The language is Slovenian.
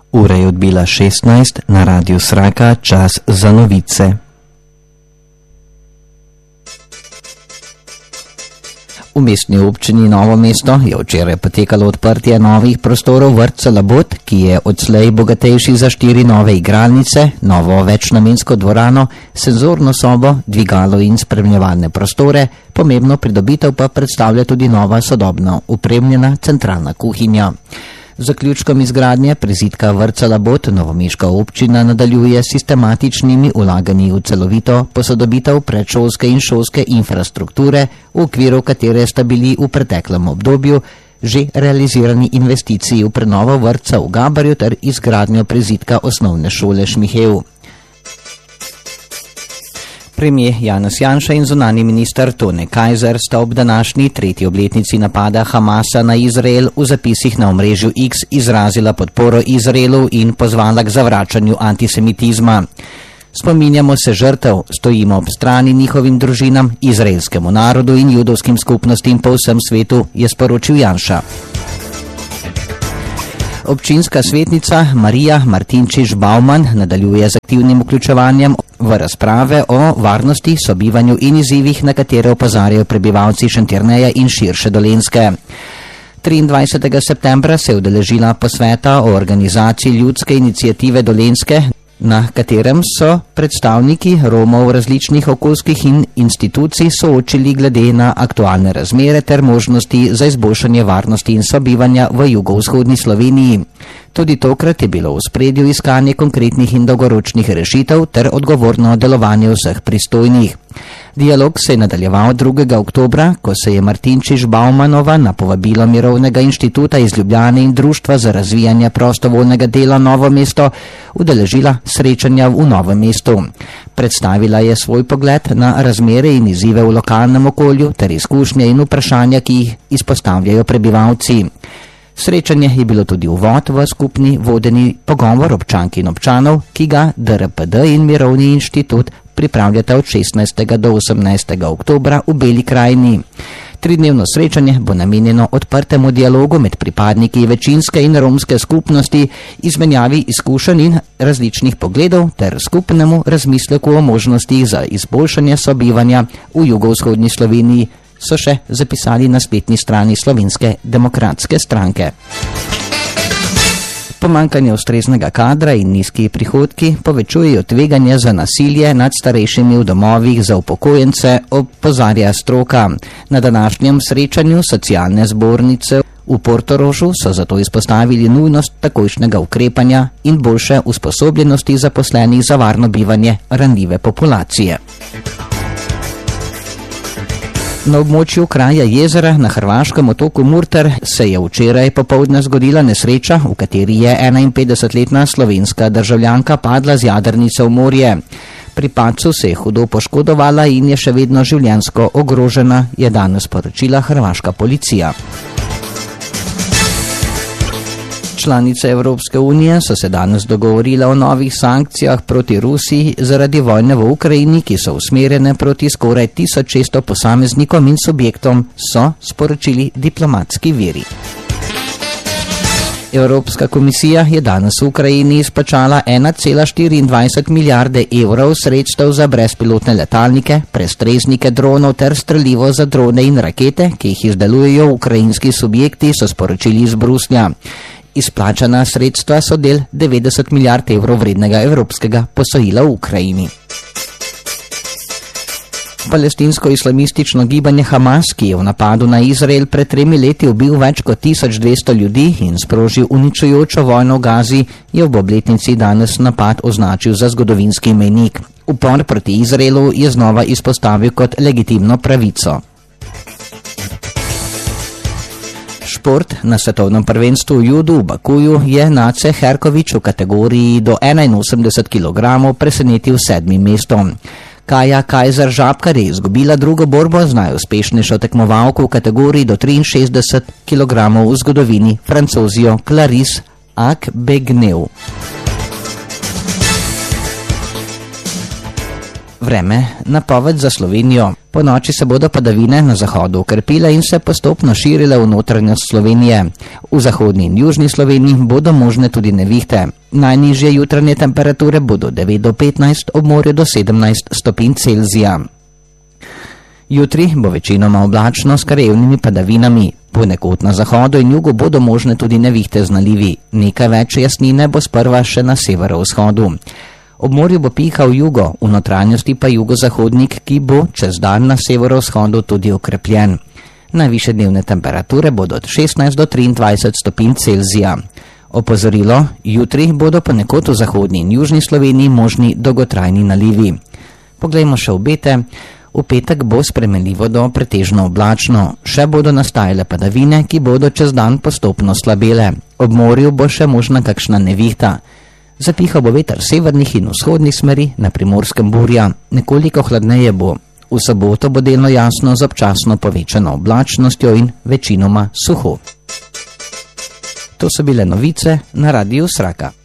Ura je odbila 16, na Radiu Sraka čas za novice. V mestni občini Novo mesto je včeraj potekalo odprtje novih prostorov vrtca Labot, ki je odslej bogatejši za 4 nove igralnice, novo večnamensko dvorano, senzorno sobo, dvigalo in spremljevalne prostore, pomembno pridobitev pa predstavlja tudi nova sodobno opremljena centralna kuhinja. Z zaključkom izgradnje prizidka vrtca Labot novomeška občina nadaljuje s sistematičnimi vlaganji v celovito posodobitev predšolske in šolske infrastrukture, v okviru katere sta bili v preteklem obdobju že realizirani investiciji v prenovo vrtca v Gabarju ter izgradnjo prizidka osnovne šole Šmihev. Premier Janez Janša in zunanji minister Tone Kajzer sta ob današnji 3. obletnici napada Hamasa na Izrael v zapisih na omrežju X izrazila podporo Izraelu in pozvala k zavračanju antisemitizma. Spominjamo se žrtev, stojimo ob strani njihovim družinam, izraelskemu narodu in judovskim skupnostim po vsem svetu, je sporočil Janša. Občinska svetnica Marija Martinčič-Bauman nadaljuje z aktivnim vključevanjem v razprave o varnosti, sobivanju in izzivih, na katere opozarjajo prebivalci Šentjerneja in širše Dolenjske. 23. septembra se je udeležila posveta o organizaciji ljudske iniciative Dolenjske, na katerem so predstavniki Romov različnih okoljskih in institucij soočili glede na aktualne razmere ter možnosti za izboljšanje varnosti in sobivanja v jugovzhodni Sloveniji. Tudi tokrat je bilo v ospredju iskanje konkretnih in dolgoročnih rešitev ter odgovorno delovanje vseh pristojnih. Dialog se je nadaljeval 2. oktobra, ko se je Martinčič-Baumanova na povabilo Mirovnega inštituta iz Ljubljane in Društva za razvijanje prostovoljnega dela Novo mesto udeležila srečanja v Novem mestu. Predstavila je svoj pogled na razmere in izzive v lokalnem okolju ter izkušnje in vprašanja, ki jih izpostavljajo prebivalci. Srečanje je bilo tudi uvod v skupni vodeni pogovor občank in občanov, ki ga DRPD in Mirovni inštitut pripravljata od 16. do 18. oktobra v Beli krajini. 3-dnevno srečanje bo namenjeno odprtemu dialogu med pripadniki večinske in romske skupnosti, izmenjavi izkušenj in različnih pogledov ter skupnemu razmisleku o možnostih za izboljšanje sobivanja v jugovzhodni Sloveniji, so še zapisali na spletni strani Slovenske demokratske stranke. Pomanjkanje ustreznega kadra in nizki prihodki povečujejo tveganje za nasilje nad starejšimi v domovih za upokojence, opozarja stroka. Na današnjem srečanju socialne zbornice v Portorožu so zato izpostavili nujnost takojšnjega ukrepanja in boljše usposobljenosti zaposlenih za varno bivanje ranljive populacije. Na območju kraja jezera na hrvaškem otoku Murter se je včeraj popoldne zgodila nesreča, v kateri je 51-letna slovenska državljanka padla z jadrnice v morje. Pri padcu se je hudo poškodovala in je še vedno življenjsko ogrožena, je danes sporočila hrvaška policija. Članice Evropske unije so se danes dogovorile o novih sankcijah proti Rusiji zaradi vojne v Ukrajini, ki so usmerjene proti skoraj 1600 posameznikom in subjektom, so sporočili diplomatski viri. Evropska komisija je danes v Ukrajini izplačala 1,24 milijarde evrov sredstev za brezpilotne letalnike, prestreznike dronov ter strelivo za drone in rakete, ki jih izdelujejo ukrajinski subjekti, so sporočili iz Bruslja. Izplačana sredstva so del 90 milijard evrov vrednega evropskega posojila v Ukrajini. Palestinsko-islamistično gibanje Hamas, ki je v napadu na Izrael pred 3 leti ubil več kot 1200 ljudi in sprožil uničujočo vojno v Gazi, je ob obletnici danes napad označil za zgodovinski mejnik. Upor proti Izraelu je znova izpostavil kot legitimno pravico. Šport na svetovnem prvenstvu v judu v Bakuju je Nace Herkovič v kategoriji do 81 kg presenetil 7. mestom. Kaja Kajzer-Žabkar je izgubila drugo borbo z najuspešnejšo tekmovalko v kategoriji do 63 kg v zgodovini, Francozijo Clarisse Agbegneu. Vreme, napoved za Slovenijo. Po noči se bodo padavine na zahodu okrepile in se postopno širile v notranjost Slovenije. V zahodni in južni Sloveniji bodo možne tudi nevihte. Najnižje jutranje temperature bodo 9 do 15, ob morju do 17 stopinj Celzija. Jutri bo večinoma oblačno s krajevnimi padavinami. Ponekod na zahodu in jugu bodo možne tudi nevihte z nalivi. Nekaj več jasnine bo sprva še na severovzhodu. Ob morju bo pihal jugo, v notranjosti pa jugozahodnik, ki bo čez dan na severovzhodu tudi okrepljen. Najvišje dnevne temperature bodo od 16 do 23 stopinj Celzija. Opozorilo, jutri bodo ponekod v zahodni in južni Sloveniji možni dolgotrajni nalivi. Poglejmo še obete. V petek bo spremenljivo do pretežno oblačno. Še bodo nastajale padavine, ki bodo čez dan postopno slabele. Ob morju bo še možna kakšna nevihta. Zapihal bo veter severnih in vzhodnih smeri, na Primorskem burja. Nekoliko hladneje bo. V soboto bo delno jasno z občasno povečano oblačnostjo in večinoma suho. To so bile novice na Radiu Sraka.